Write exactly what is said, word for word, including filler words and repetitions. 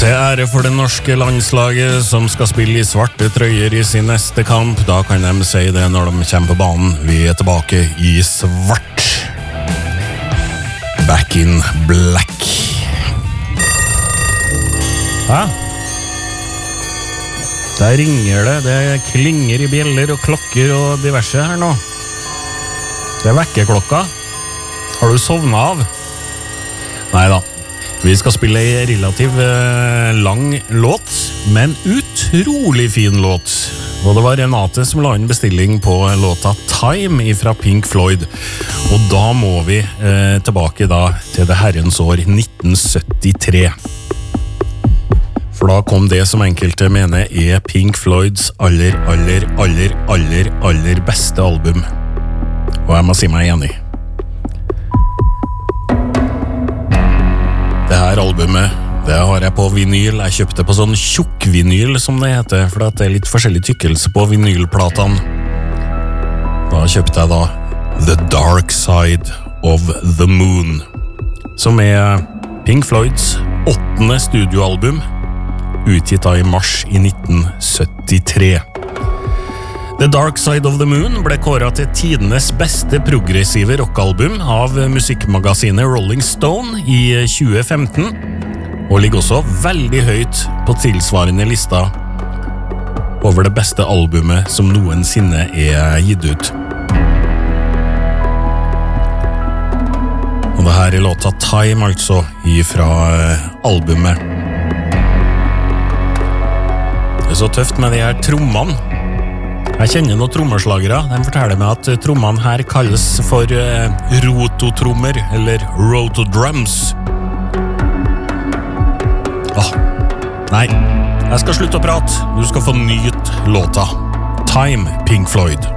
Til ære for det norske landslaget som skal spille i svarte trøyer i sin neste kamp. Da kan de si det når de kommer på banen. Vi er tilbake i svart. Back in black. Hæ? Der ringer det. Det klinger i bjeller og klokker og diverse her nå. Det er vekkerklokka. Har du sovnet av? Neida. Vi skal spille en relativt eh, lang låt, men utrolig fin låt. Og det var Renate som la inn bestilling på låta Time fra Pink Floyd. Og da må vi eh, tilbake da til det herrens år nitten syttitre. For da kom det som enkelte mener er Pink Floyds aller, aller, aller, aller, aller beste album. Og jeg må si meg enig. Det her albumet, det har jeg på vinyl. Jeg kjøpte på sånn tjukk-vinyl, som det heter, for det er litt forskjellig tykkelse på vinylplatene. Da kjøpte jeg da The Dark Side of the Moon, som er Pink Floyds åttende studioalbum, utgitt da i mars i nitten syttitre. The Dark Side of the Moon ble kåret til tidenes beste progressive rockalbum av musikkmagasinet Rolling Stone i tjue femten, og ligger også veldig høyt på tilsvarende lista over det beste albumet som noensinne er gitt ut. Og det her er låta Time, altså, ifra albumet. Det er så tøft med de her trommene. Jeg kjenner noen trommeslagere. De forteller meg at trommene her kalles for eh, rototrommer, eller rotodrums. Åh, nei, jeg skal slutte å prate. Du skal få nytt låta. Time, Pink Floyd.